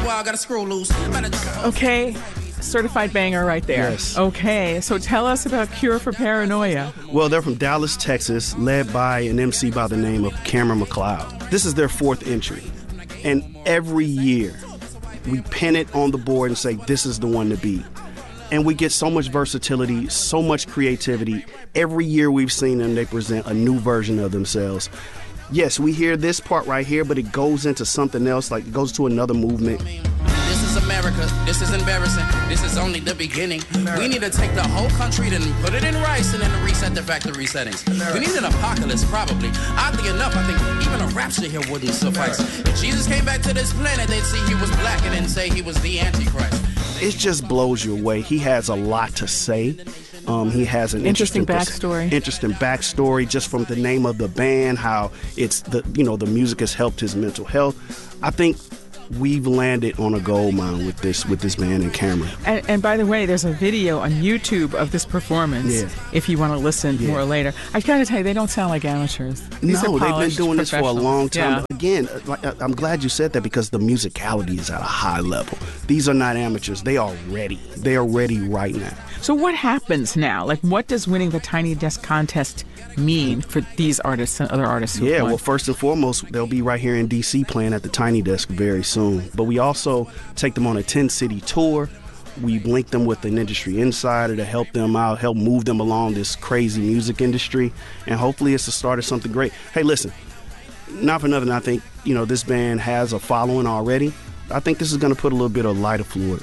wild, got a screw loose. Okay. Certified banger right there. Yes. Okay, so tell us about Cure for Paranoia. Well, they're from Dallas, Texas, led by an MC by the name of Cameron McLeod. This is their fourth entry. And every year, we pin it on the board and say, this is the one to beat. And we get so much versatility, so much creativity. Every year we've seen them, they present a new version of themselves. Yes, we hear this part right here, but it goes into something else, like it goes to another movement. This is America. This is embarrassing. This is only the beginning. We need to take the whole country, then put it in rice, and then reset the factory settings. We need an apocalypse, probably. Oddly enough, I think even a rapture here wouldn't suffice. If Jesus came back to this planet, they'd see he was black and then say he was the Antichrist. It just blows you away. He has a lot to say. He has an interesting backstory. Interesting backstory, just from the name of the band, how it's the music has helped his mental health. I think we've landed on a gold mine with this band and Cameron. And by the way, there's a video on YouTube of this performance. Yeah. If you want to listen more later, I gotta tell you, they don't sound like amateurs. These No, are they've been polished doing this for a long time. Yeah. Again, I'm glad you said that, because the musicality is at a high level. These are not amateurs. They are ready. They are ready right now. So what happens now? Like, what does winning the Tiny Desk contest mean for these artists and other artists who won? Well, first and foremost, they'll be right here in D.C. playing at the Tiny Desk very soon. But we also take them on a 10-city tour. We link them with an industry insider to help them out, help move them along this crazy music industry. And hopefully it's the start of something great. Hey, listen, not for nothing, I think, this band has a following already. I think this is going to put a little bit of lighter fluid